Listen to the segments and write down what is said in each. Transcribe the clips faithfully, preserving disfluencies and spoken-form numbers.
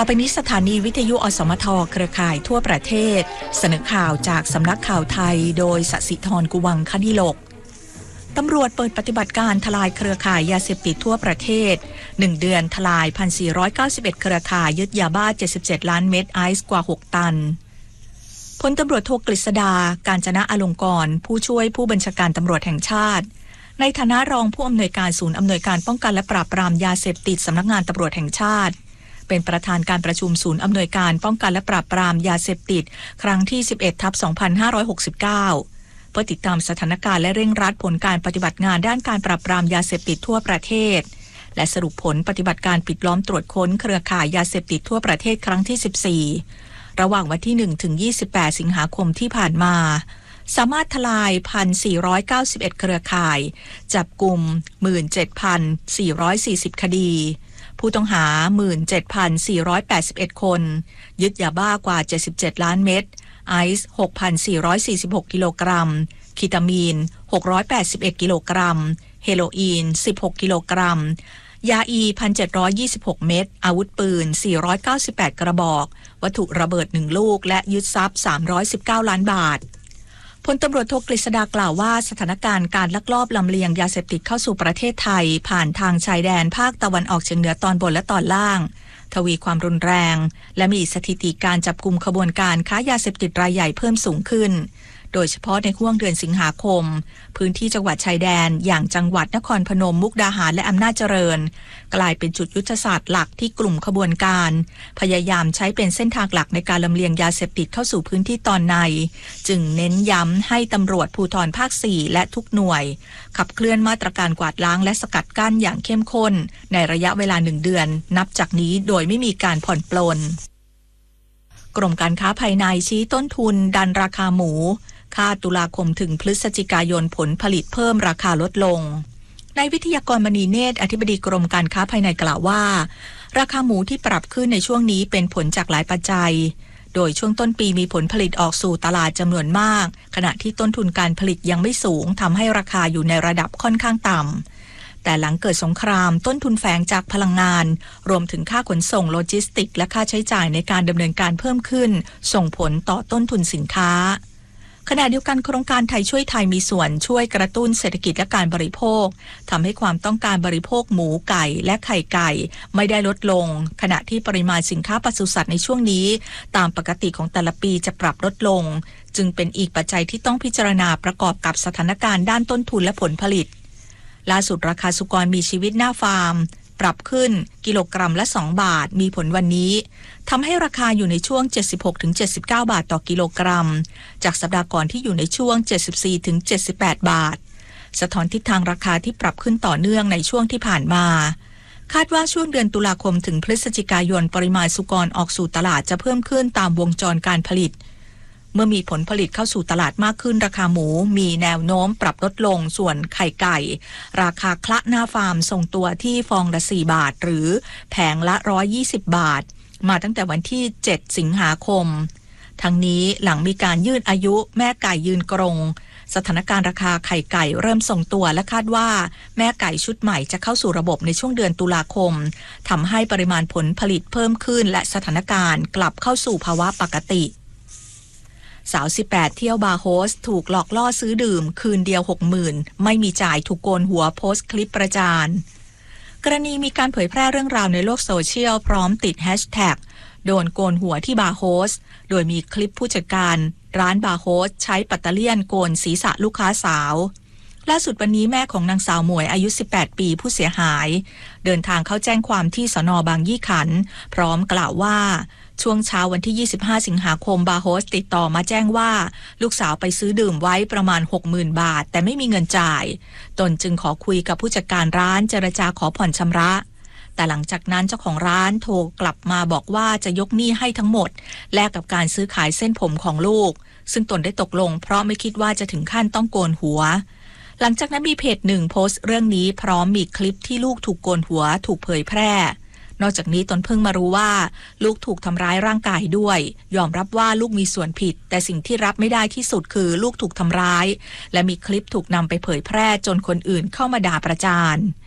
ต่อไปนี้สถานีวิทยุอสมทเครือข่ายทั่วประเทศเสนอข่าวจากสำนักข่าวไทยโดยสศิธรกุวังคณิโลกตำรวจเปิดปฏิบัติการทลายเครือข่ายยาเสพติดทั่วประเทศหนึ่งเดือนทลาย หนึ่งพันสี่ร้อยเก้าสิบเอ็ด เครือข่ายยึดยาบ้าเจ็ดสิบเจ็ดล้านเม็ดไอซ์กว่าหกตันพลตำรวจโทกฤษดาการจนะอลงกรณ์ผู้ช่วยผู้บัญชาการตำรวจแห่งชาติในฐานะรองผู้อำนวยการศูนย์อำนวยการป้องกันและปราบปรามยาเสพติดสำนักงานตำรวจแห่งชาติเป็นประธานการประชุมศูนย์อำนวยการป้องกันและปราบปรามยาเสพติดครั้งที่ สิบเอ็ดทับสองพันห้าร้อยหกสิบเก้า เพื่อติดตามสถานการณ์และเร่งรัดผลการปฏิบัติงานด้านการปราบปรามยาเสพติดทั่วประเทศและสรุปผลปฏิบัติการปิดล้อมตรวจค้นเครือข่ายยาเสพติดทั่วประเทศครั้งที่ สิบสี่ ระหว่างวันที่ หนึ่งถึงยี่สิบแปด สิงหาคมที่ผ่านมาสามารถทลาย หนึ่งพันสี่ร้อยเก้าสิบเอ็ด เครือข่ายจับกุม หนึ่งหมื่นเจ็ดพันสี่ร้อยสี่สิบ คดีผู้ต้องหา หนึ่งหมื่นเจ็ดพันสี่ร้อยแปดสิบเอ็ด คนยึดยาบ้ากว่าเจ็ดสิบเจ็ดล้านเม็ดไอซ์ หกพันสี่ร้อยสี่สิบหก กิโลกรัมเคตามีนหกร้อยแปดสิบเอ็ดกิโลกรัมเฮโรอีนสิบหกกิโลกรัมยาอี หนึ่งพันเจ็ดร้อยยี่สิบหก เม็ดอาวุธปืนสี่ร้อยเก้าสิบแปดกระบอกวัตถุระเบิดหนึ่งลูกและยึดทรัพย์สามร้อยสิบเก้าล้านบาทพลตำรวจโทกฤษดากล่าวว่าสถานการณ์การลักลอบลำเลียงยาเสพติดเข้าสู่ประเทศไทยผ่านทางชายแดนภาคตะวันออกเฉียงเหนือตอนบนและตอนล่างทวีความรุนแรงและมีสถิติการจับกุมขบวนการค้ายาเสพติดรายใหญ่เพิ่มสูงขึ้นโดยเฉพาะในช่วงเดือนสิงหาคมพื้นที่จังหวัดชายแดนอย่างจังหวัดนครพนมมุกดาหารและอำนาจเจริญกลายเป็นจุดยุทธศาสตร์หลักที่กลุ่มขบวนการพยายามใช้เป็นเส้นทางหลักในการลำเลียงยาเสพติดเข้าสู่พื้นที่ตอนในจึงเน้นย้ำให้ตำรวจภูธรภาคสี่และทุกหน่วยขับเคลื่อนมาตรการกวาดล้างและสกัดกั้นอย่างเข้มข้นในระยะเวลาหนึ่งเดือนนับจากนี้โดยไม่มีการผ่อนปลนกรมการค้าภายในชี้ต้นทุนดันราคาหมูคาดตุลาคมถึงพฤศจิกายนผลผลิตเพิ่มราคาลดลงนายวิทยากรมณีเนตรอธิบดีกรมการค้าภายในกล่าวว่าราคาหมูที่ปรับขึ้นในช่วงนี้เป็นผลจากหลายปัจจัยโดยช่วงต้นปีมีผลผลิตออกสู่ตลาดจำนวนมากขณะที่ต้นทุนการผลิตยังไม่สูงทำให้ราคาอยู่ในระดับค่อนข้างต่ำแต่หลังเกิดสงครามต้นทุนแฝงจากพลังงานรวมถึงค่าขนส่งโลจิสติกและค่าใช้จ่ายในการดำเนินการเพิ่มขึ้นส่งผลต่อต้นทุนสินค้าขณะเดียวกันโครงการไทยช่วยไทยมีส่วนช่วยกระตุ้นเศรษฐกิจและการบริโภคทำให้ความต้องการบริโภคหมูไก่และไข่ไก่ไม่ได้ลดลงขณะที่ปริมาณสินค้าปศุสัตว์ในช่วงนี้ตามปกติของแต่ละปีจะปรับลดลงจึงเป็นอีกปัจจัยที่ต้องพิจารณาประกอบกับสถานการณ์ด้านต้นทุนและผลผลิตล่าสุดราคาสุกรมีชีวิตหน้าฟาร์มปรับขึ้นกิโลกรัมละสองบาทมีผลวันนี้ทำให้ราคาอยู่ในช่วง เจ็ดสิบหกถึงเจ็ดสิบเก้า บาทต่อกิโลกรัมจากสัปดาห์ก่อนที่อยู่ในช่วง เจ็ดสิบสี่ถึงเจ็ดสิบแปด บาทสะท้อนทิศทางราคาที่ปรับขึ้นต่อเนื่องในช่วงที่ผ่านมาคาดว่าช่วงเดือนตุลาคมถึงพฤศจิกายนปริมาณสุกรออกสู่ตลาดจะเพิ่มขึ้นตามวงจรการผลิตเมื่อมีผลผลิตเข้าสู่ตลาดมากขึ้นราคาหมูมีแนวโน้มปรับลดลงส่วนไข่ไก่ราคาคละหน้าฟาร์มส่งตัวที่ฟองละสี่บาทหรือแผงละหนึ่งร้อยยี่สิบบาทมาตั้งแต่วันที่เจ็ดสิงหาคมทั้งนี้หลังมีการยืดอายุแม่ไก่ยืนกรงสถานการณ์ราคาไข่ไก่เริ่มทรงตัวและคาดว่าแม่ไก่ชุดใหม่จะเข้าสู่ระบบในช่วงเดือนตุลาคมทำให้ปริมาณผลผลิตเพิ่มขึ้นและสถานการณ์กลับเข้าสู่ภาวะปกติสาวสิบแปดเที่ยวบาร์โฮสถูกหลอกล่อซื้อดื่มคืนเดียว หกหมื่น ไม่มีจ่ายถูกโกนหัวโพสต์คลิปประจานกรณีมีการเผยแพร่เรื่องราวในโลกโซเชียลพร้อมติดแฮชแท็กโดนโกนหัวที่บาร์โฮสโดยมีคลิปผู้จัดการร้านบาร์โฮสใช้ปัตเตอร์เลียนโกนศีรษะลูกค้าสาวล่าสุดวันนี้แม่ของนางสาวหมวยอายุสิบแปดปีผู้เสียหายเดินทางเข้าแจ้งความที่สน.บางยี่ขันธ์พร้อมกล่าวว่าช่วงเช้าวันที่ยี่สิบห้าสิงหาคมบาร์โฮสติดต่อมาแจ้งว่าลูกสาวไปซื้อดื่มไว้ประมาณ หกหมื่น บาทแต่ไม่มีเงินจ่ายตนจึงขอคุยกับผู้จัดการร้านเจรจาขอผ่อนชำระแต่หลังจากนั้นเจ้าของร้านโทรกลับมาบอกว่าจะยกหนี้ให้ทั้งหมดแลกกับการซื้อขายเส้นผมของลูกซึ่งตนได้ตกลงเพราะไม่คิดว่าจะถึงขั้นต้องโกนหัวหลังจากนั้นมีเพจหนึ่งโพสต์เรื่องนี้พร้อมมีคลิปที่ลูกถูกโกนหัวถูกเผยแพร่นอกจากนี้ตนเพิ่งมารู้ว่าลูกถูกทำร้ายร่างกายด้วยยอมรับว่าลูกมีส่วนผิดแต่สิ่งที่รับไม่ได้ที่สุดคือลูกถูกทำร้ายและมีคลิปถูกนำไปเผยแพร่จนคนอื่นเข้ามาด่าประจาน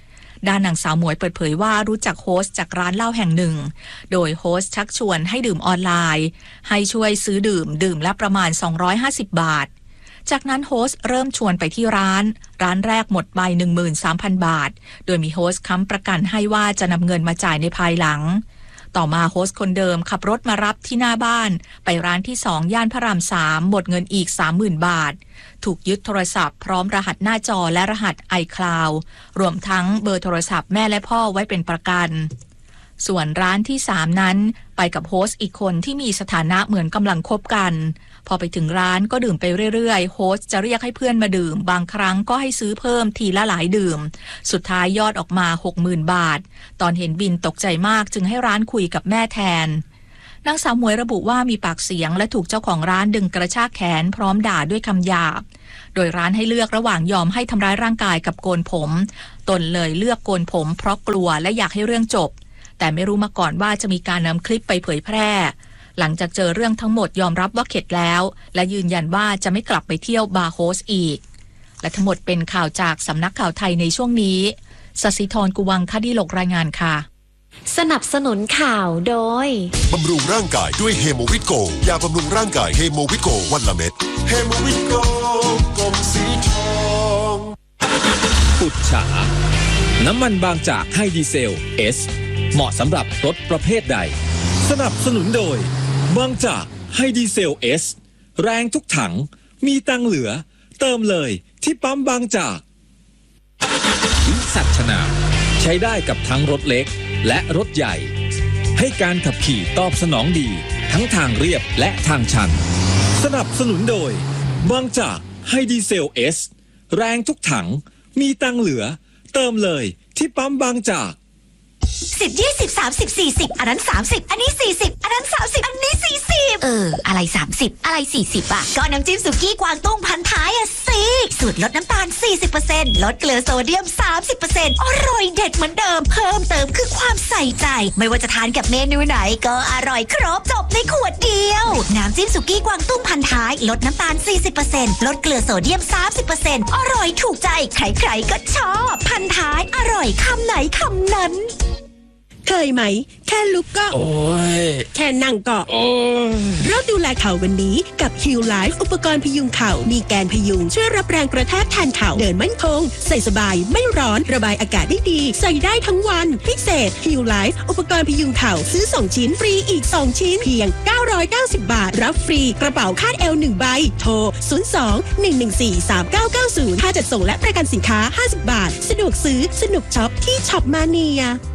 ด้านนางสาวหมวยเปิดเผยว่ารู้จักโฮสต์จากร้านเหล้าแห่งหนึ่งโดยโฮสต์ชักชวนให้ดื่มออนไลน์ให้ช่วยซื้อดื่มดื่มละประมาณสองร้อยห้าสิบบาทจากนั้นโฮสต์เริ่มชวนไปที่ร้านร้านแรกหมดไป หนึ่งหมื่นสามพัน บาทโดยมีโฮสต์ค้ำประกันให้ว่าจะนำเงินมาจ่ายในภายหลังต่อมาโฮสต์คนเดิมขับรถมารับที่หน้าบ้านไปร้านที่สองย่านพระรามสามหมดเงินอีก สามหมื่น บาทถูกยึดโทรศัพท์พร้อมรหัสหน้าจอและรหัส iCloud รวมทั้งเบอร์โทรศัพท์แม่และพ่อไว้เป็นประกันส่วนร้านที่สามนั้นไปกับโฮสต์อีกคนที่มีสถานะเหมือนกำลังคบกันพอไปถึงร้านก็ดื่มไปเรื่อยๆโฮสต์จะเรียกให้เพื่อนมาดื่มบางครั้งก็ให้ซื้อเพิ่มทีละหลายดื่มสุดท้ายยอดออกมา หกหมื่น บาทตอนเห็นบินตกใจมากจึงให้ร้านคุยกับแม่แทนนางสาวหมวยระบุว่ามีปากเสียงและถูกเจ้าของร้านดึงกระชากแขนพร้อมด่าด้วยคำหยาบโดยร้านให้เลือกระหว่างยอมให้ทำร้ายร่างกายกับโกนผมตนเลยเลือกโกนผมเพราะกลัวและอยากให้เรื่องจบแต่ไม่รู้มาก่อนว่าจะมีการนำคลิปไปเผยแพร่หลังจากเจอเรื่องทั้งหมดยอมรับว่าเข็ดแล้วและยืนยันว่าจะไม่กลับไปเที่ยวบาร์โฮสอีกและทั้งหมดเป็นข่าวจากสำนักข่าวไทยในช่วงนี้ศศิธรกุวังคดีโลกรายงานค่ะสนับสนุนข่าวโดยบำรุงร่างกายด้วยเฮโมวิตโกยาบำรุงร่างกายเฮโมวิตโกวันละเม็ดเฮโมวิตโกกลมสีทองปุจฉาน้ำมันบางจากไฮดีเซล S เหมาะสำหรับรถประเภทใดสนับสนุนโดยบางจากไฮดีเซล S แรงทุกถังมีตังเหลือเติมเลยที่ปั๊มบางจากวิสัชนาใช้ได้กับทั้งรถเล็กและรถใหญ่ให้การขับขี่ตอบสนองดีทั้งทางเรียบและทางชันสนับสนุนโดยบางจากไฮดีเซล S แรงทุกถังมีตังเหลือเติมเลยที่ปั๊มบางจากสิบ ยี่สิบ สามสิบ สี่สิบอันนั้นสามสิบอันนี้สี่สิบอันนั้นสามสิบอันนี้สี่สิบเอออะไรสามสิบอะไรสี่สิบอ่ะก็น้ำจิ้มสุกี้กวางตุ้งพันท้ายอ่ะสิสูตรลดน้ำตาล สี่สิบเปอร์เซ็นต์ ลดเกลือโซเดียม สามสิบเปอร์เซ็นต์ อร่อยเด็ดเหมือนเดิมเพิ่มเติมคือความใส่ใจไม่ว่าจะทานกับเมนูไหนก็อร่อยครบจบในขวดเดียวน้ำจิ้มสุกี้กวางตุ้งพันท้ายลดน้ำตาล สี่สิบเปอร์เซ็นต์ ลดเกลือโซเดียม สามสิบเปอร์เซ็นต์ อร่อยถูกใจใครๆก็ชอบพันท้ายอร่อยคำไหนคำนั้นเคยไหมแค่ลุกก็โอ้ยแค่นั่งก็โอ้ยเริ่มดูแลเข่าวันนี้กับ Heal Life อุปกรณ์พยุงเข่ามีแกนพยุงช่วยรับแรงกระแทกแทนเข่าเดินมั่นคงใส่สบายไม่ร้อนระบายอากาศได้ดีใส่ได้ทั้งวันพิเศษ Heal Life อุปกรณ์พยุงเข่าซื้อสองชิ้นฟรีอีกสองชิ้นเพียงเก้าร้อยเก้าสิบบาทรับฟรีกระเป๋าคาดเอวหนึ่งใบโทรศูนย์ สอง หนึ่ง หนึ่ง สี่ สาม เก้า เก้า ศูนย์ค่าจัดส่งและประกันสินค้าห้าสิบบาทสะดวกซื้อสนุกช็อปที่ช็อปมาเนีย